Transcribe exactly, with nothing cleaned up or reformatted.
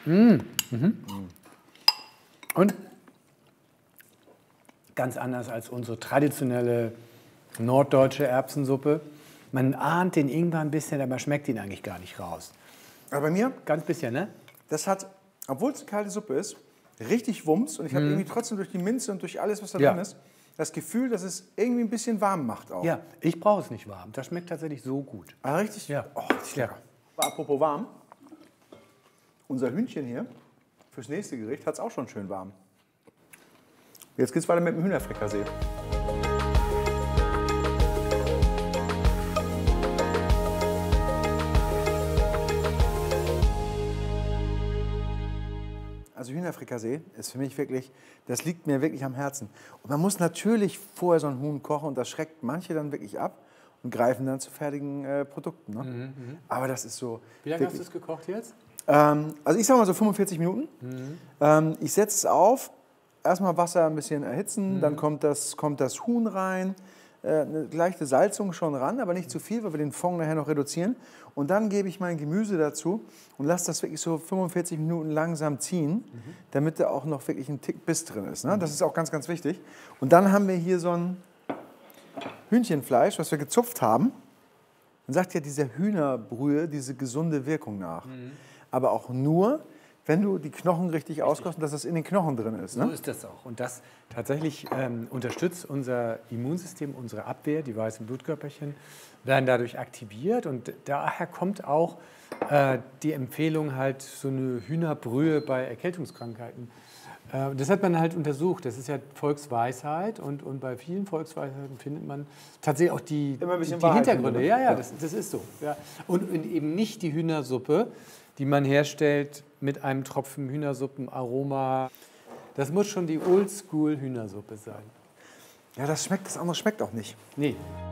Mm. Mhm. Und ganz anders als unsere traditionelle norddeutsche Erbsensuppe. Man ahnt den Ingwer ein bisschen, aber schmeckt ihn eigentlich gar nicht raus. Aber bei mir, Ganz bisschen, ne? das hat, obwohl es eine kalte Suppe ist, richtig Wumms. Und ich habe irgendwie trotzdem durch die Minze und durch alles, was da Ja. drin ist, das Gefühl, dass es irgendwie ein bisschen warm macht auch. Ja, ich brauche es nicht warm. Das schmeckt tatsächlich so gut. Ah, richtig? Ja. Oh, richtig lecker. Apropos warm, unser Hühnchen hier fürs nächste Gericht hat es auch schon schön warm. Jetzt geht es weiter mit dem Hühnerfrikassee. Also Hühnerfrikassee ist für mich wirklich, das liegt mir wirklich am Herzen. Und man muss natürlich vorher so ein Huhn kochen und das schreckt manche dann wirklich ab und greifen dann zu fertigen äh, Produkten. Ne? Mhm, Aber das ist so... Wie lange hast wirklich- du es gekocht jetzt? Ähm, also ich sage mal so fünfundvierzig Minuten. Mhm. Ähm, ich setze es auf, erstmal Wasser ein bisschen erhitzen, Mhm. dann kommt das, kommt das Huhn rein, äh, eine leichte Salzung schon ran, aber nicht zu viel, weil wir den Fond nachher noch reduzieren. Und dann gebe ich mein Gemüse dazu und lasse das wirklich so fünfundvierzig Minuten langsam ziehen, Mhm. damit da auch noch wirklich ein Tick Biss drin ist. Ne? Das ist auch ganz, ganz wichtig. Und dann haben wir hier so ein Hühnchenfleisch, was wir gezupft haben. Man sagt ja dieser Hühnerbrühe diese gesunde Wirkung nach. Mhm. Aber auch nur, wenn du die Knochen richtig auskochst und dass das in den Knochen drin ist. So Ne? ist das auch. Und das tatsächlich ähm, unterstützt unser Immunsystem, unsere Abwehr, die weißen Blutkörperchen werden dadurch aktiviert. Und daher kommt auch äh, die Empfehlung, halt so eine Hühnerbrühe bei Erkältungskrankheiten. Äh, das hat man halt untersucht. Das ist ja Volksweisheit. Und, und bei vielen Volksweisheiten findet man tatsächlich auch die, Immer ein bisschen die Wahrheit Hintergründe. drin, ne? Ja, ja, Ja. das, das ist so. Ja. Und, und eben nicht die Hühnersuppe, die man herstellt mit einem Tropfen Hühnersuppenaroma. Das muss schon die Oldschool-Hühnersuppe sein. Ja, das schmeckt, das andere schmeckt auch nicht. Nee.